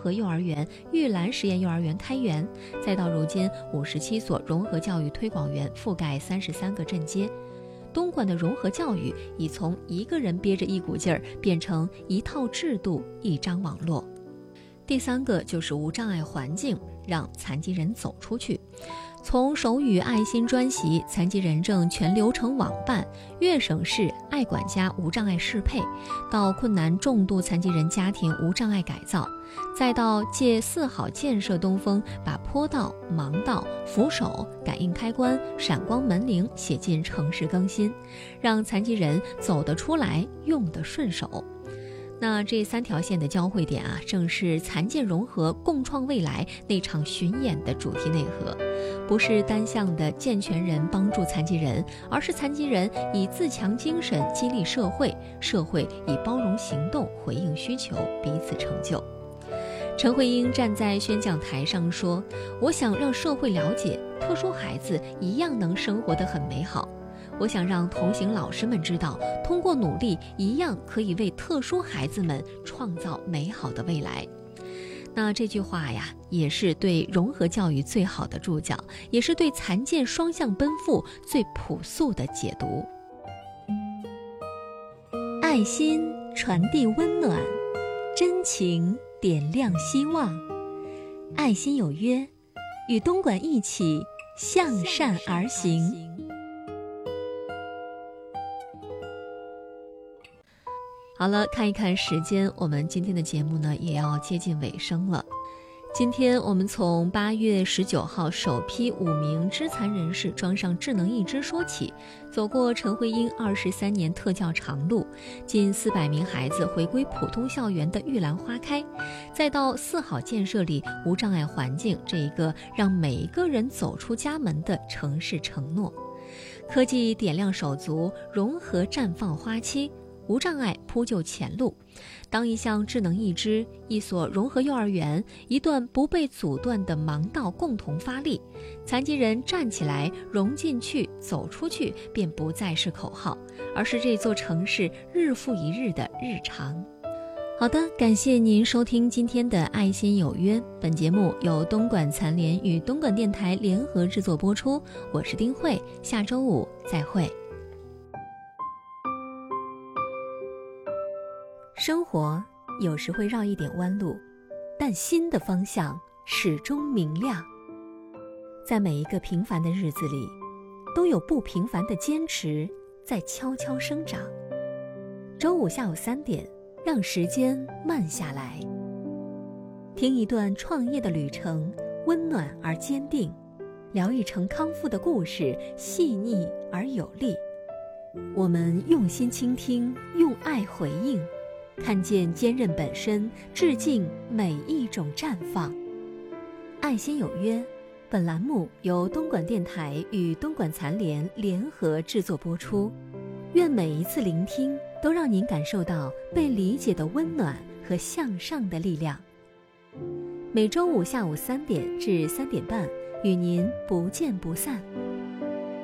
合幼儿园、玉兰实验幼儿园开园，再到如今57所融合教育推广园覆盖33个镇街。东莞的融合教育已从一个人憋着一股劲儿变成一套制度、一张网络。第3个就是无障碍环境，让残疾人走出去。从手语爱心专席、残疾人证全流程网办、粤省市爱管家无障碍适配，到困难重度残疾人家庭无障碍改造，再到借4好建设东风把坡道、盲道、扶手、感应开关、闪光门铃写进城市更新，让残疾人走得出来，用得顺手。那这3条线的交汇点啊，正是残健融合共创未来那场巡演的主题内核。不是单向的健全人帮助残疾人，而是残疾人以自强精神激励社会，社会以包容行动回应需求，彼此成就。陈慧英站在宣讲台上说：“我想让社会了解，特殊孩子一样能生活得很美好。我想让同行老师们知道，通过努力一样可以为特殊孩子们创造美好的未来。”那这句话呀，也是对融合教育最好的注脚，也是对残健双向奔赴最朴素的解读。爱心传递温暖，真情点亮希望。爱心有约，与东莞一起向善而行。好了，看一看时间，我们今天的节目呢也要接近尾声了。今天我们从8月19号首批5名肢残人士装上智能义肢说起，走过陈慧英23年特教长路，近400名孩子回归普通校园的玉兰花开，再到4好建设里无障碍环境这一个让每一个人走出家门的城市承诺。科技点亮手足，融合绽放花期，无障碍铺就前路。当一项智能义肢、一所融合幼儿园、一段不被阻断的盲道共同发力，残疾人站起来、融进去、走出去，便不再是口号，而是这座城市日复一日的日常。好的，感谢您收听今天的爱心有约，本节目由东莞残联与东莞电台联合制作播出，我是丁慧，下周5再会。生活有时会绕一点弯路，但心的方向始终明亮。在每一个平凡的日子里，都有不平凡的坚持在悄悄生长。周五下午3点，让时间慢下来，听一段创业的旅程，温暖而坚定；聊一程康复的故事，细腻而有力。我们用心倾听，用爱回应，看见坚韧本身，致敬每一种绽放。爱心有约，本栏目由东莞电台与东莞残联联合制作播出。愿每一次聆听都让您感受到被理解的温暖和向上的力量。每周五下午3点至3点半，与您不见不散。